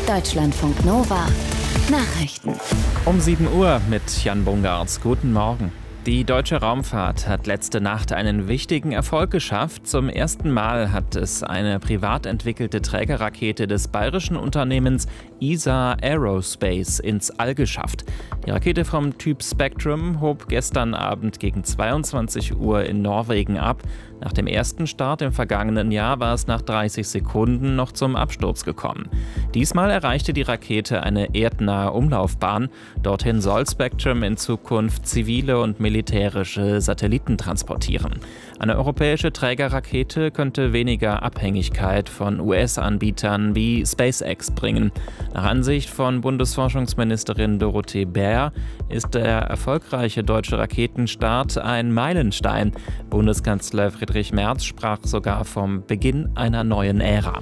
Deutschlandfunk Nova Nachrichten. Um 7 Uhr mit Jan Bungartz. Guten Morgen. Die deutsche Raumfahrt hat letzte Nacht einen wichtigen Erfolg geschafft. Zum ersten Mal hat es eine privat entwickelte Trägerrakete des bayerischen Unternehmens ESA Aerospace ins All geschafft. Die Rakete vom Typ Spectrum hob gestern Abend gegen 22 Uhr in Norwegen ab. Nach dem ersten Start im vergangenen Jahr war es nach 30 Sekunden noch zum Absturz gekommen. Diesmal erreichte die Rakete eine erdnahe Umlaufbahn. Dorthin soll Spectrum in Zukunft zivile und militärische Satelliten transportieren. Eine europäische Trägerrakete könnte weniger Abhängigkeit von US-Anbietern wie SpaceX bringen. Nach Ansicht von Bundesforschungsministerin Dorothee Bär ist der erfolgreiche deutsche Raketenstart ein Meilenstein. Bundeskanzler Friedrich Merz sprach sogar vom Beginn einer neuen Ära.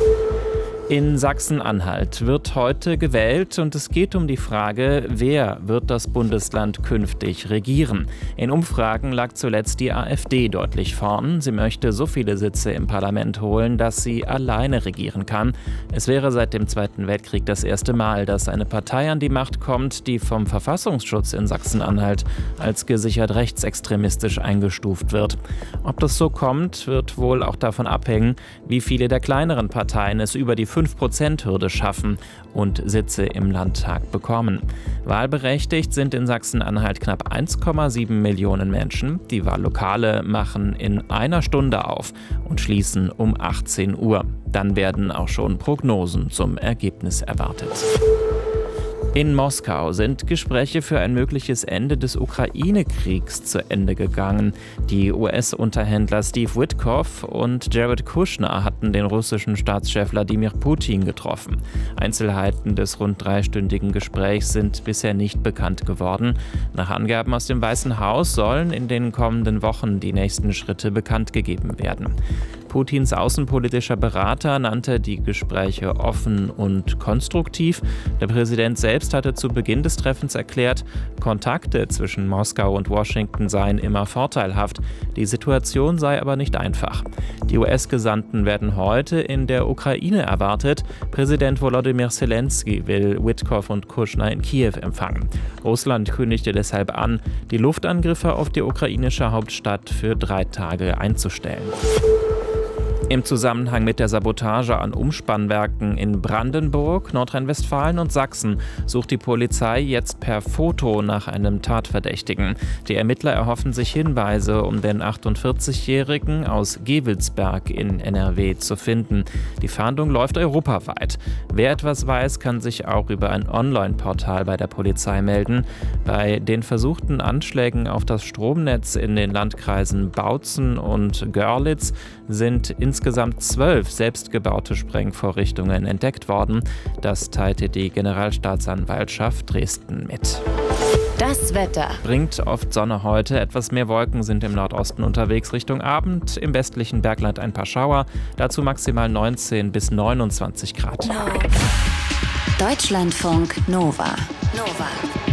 In Sachsen-Anhalt wird heute gewählt und es geht um die Frage, wer wird das Bundesland künftig regieren. In Umfragen lag zuletzt die AfD deutlich vorn. Sie möchte so viele Sitze im Parlament holen, dass sie alleine regieren kann. Es wäre seit dem Zweiten Weltkrieg das erste Mal, dass eine Partei an die Macht kommt, die vom Verfassungsschutz in Sachsen-Anhalt als gesichert rechtsextremistisch eingestuft wird. Ob das so kommt, wird wohl auch davon abhängen, wie viele der kleineren Parteien es über die 5%-Hürde schaffen und Sitze im Landtag bekommen. Wahlberechtigt sind in Sachsen-Anhalt knapp 1,7 Millionen Menschen. Die Wahllokale machen in einer Stunde auf und schließen um 18 Uhr. Dann werden auch schon Prognosen zum Ergebnis erwartet. In Moskau sind Gespräche für ein mögliches Ende des Ukraine-Kriegs zu Ende gegangen. Die US-Unterhändler Steve Witkoff und Jared Kushner hatten den russischen Staatschef Wladimir Putin getroffen. Einzelheiten des rund 3-stündigen Gesprächs sind bisher nicht bekannt geworden. Nach Angaben aus dem Weißen Haus sollen in den kommenden Wochen die nächsten Schritte bekannt gegeben werden. Putins außenpolitischer Berater nannte die Gespräche offen und konstruktiv. Der Präsident selbst hatte zu Beginn des Treffens erklärt, Kontakte zwischen Moskau und Washington seien immer vorteilhaft. Die Situation sei aber nicht einfach. Die US-Gesandten werden heute in der Ukraine erwartet. Präsident Volodymyr Zelensky will Witkoff und Kushner in Kiew empfangen. Russland kündigte deshalb an, die Luftangriffe auf die ukrainische Hauptstadt für 3 Tage einzustellen. Im Zusammenhang mit der Sabotage an Umspannwerken in Brandenburg, Nordrhein-Westfalen und Sachsen sucht die Polizei jetzt per Foto nach einem Tatverdächtigen. Die Ermittler erhoffen sich Hinweise, um den 48-Jährigen aus Gevelsberg in NRW zu finden. Die Fahndung läuft europaweit. Wer etwas weiß, kann sich auch über ein Online-Portal bei der Polizei melden. Bei den versuchten Anschlägen auf das Stromnetz in den Landkreisen Bautzen und Görlitz sind insgesamt 12 selbstgebaute Sprengvorrichtungen entdeckt worden. Das teilte die Generalstaatsanwaltschaft Dresden mit. Das Wetter. Bringt oft Sonne heute. Etwas mehr Wolken sind im Nordosten unterwegs Richtung Abend. Im westlichen Bergland ein paar Schauer. Dazu maximal 19 bis 29 Grad. Deutschlandfunk Nova.